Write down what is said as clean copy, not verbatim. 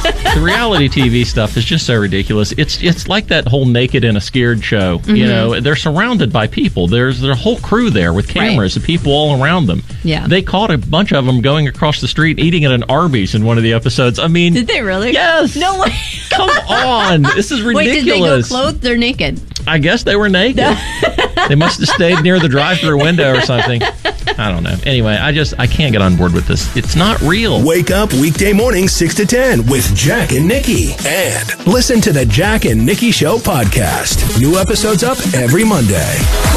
The reality TV stuff is just so ridiculous. It's like that whole Naked and a Scared show. Mm-hmm. You know, they're surrounded by people. There's a whole crew there with cameras and people all around them. Yeah. They caught a bunch of them going across the street eating at an Arby's in one of the episodes. I mean, Did they really? Yes. No way. Come on. This is ridiculous. Wait, did they go clothed or naked? I guess they were naked. They must have stayed near the drive-thru window or something. I don't know. Anyway, I can't get on board with this. It's not real. Wake up weekday mornings 6 to 10 with Jack and Nikki. And listen to the Jack and Nikki Show podcast. New episodes up every Monday.